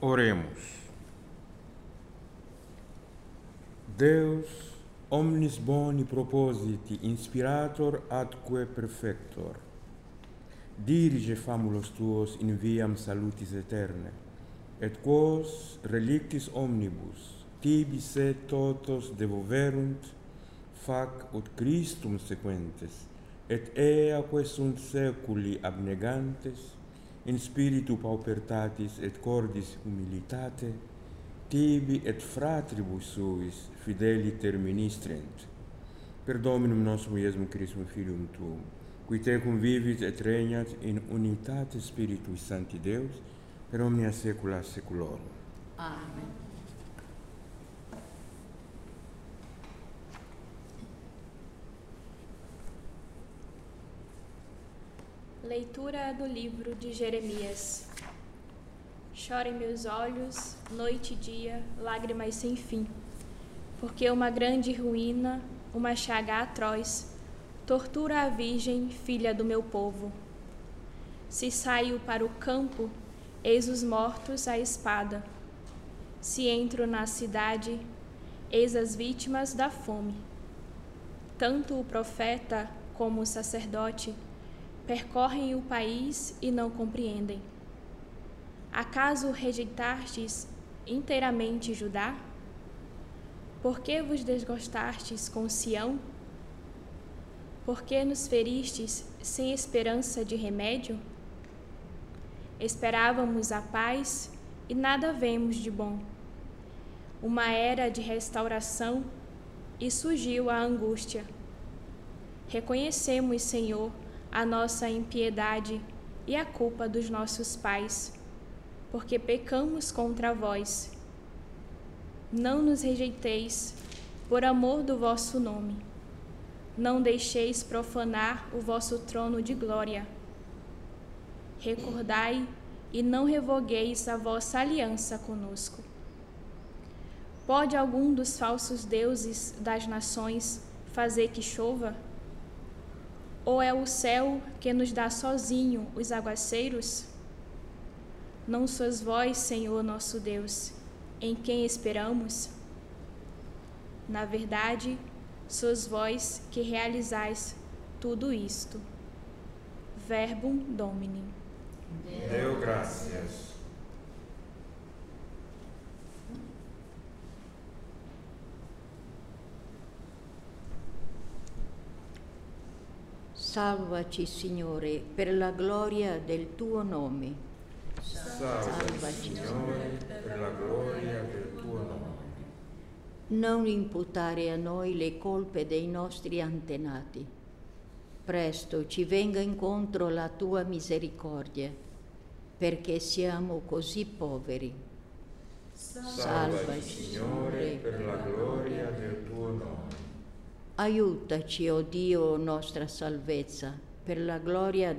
Oremos. Deus, omnis boni propositi, inspirator atque perfector, dirige famulos tuos in viam salutis aeterne, et quos relictis omnibus tibi se totos devoverunt, fac ut Christum sequentes, et eaque sunt seculi abnegantes, in spiritu paupertatis et cordis humilitate, tibi et fratribus suis fideliter ministrent. Per Dominum nostrum Iesum Christum Filium Tuum, qui tecum vivit et regnat in unitate Spiritui Sancti Deus, per omnia saecula saeculorum. Amen. Leitura do livro de Jeremias. Chorem meus olhos, noite e dia, lágrimas sem fim, porque uma grande ruína, uma chaga atroz, tortura a virgem, filha do meu povo. Se saio para o campo, eis os mortos à espada. Se entro na cidade, eis as vítimas da fome. Tanto o profeta como o sacerdote percorrem o país e não compreendem. Acaso rejeitastes inteiramente Judá? Por que vos desgostastes com Sião? Por que nos feristes sem esperança de remédio? Esperávamos a paz e nada vemos de bom. Uma era de restauração e surgiu a angústia. Reconhecemos, Senhor, a nossa impiedade e a culpa dos nossos pais, porque pecamos contra vós. Não nos rejeiteis, por amor do vosso nome. Não deixeis profanar o vosso trono de glória. Recordai e não revogueis a vossa aliança conosco. Pode algum dos falsos deuses das nações fazer que chova? Ou é o céu que nos dá sozinho os aguaceiros? Não sois vós, Senhor nosso Deus, em quem esperamos? Na verdade, sois vós que realizais tudo isto. Verbum Domini. Deo gratias. Salvaci, Signore, per la gloria del tuo nome. Salvaci, Signore, per la gloria del tuo nome. Non imputare a noi le colpe dei nostri antenati. Presto ci venga incontro la tua misericordia, perché siamo così poveri. Salvaci, Signore, per la gloria del tuo nome. Aiutaci, o Dio, nostra salvezza, per la gloria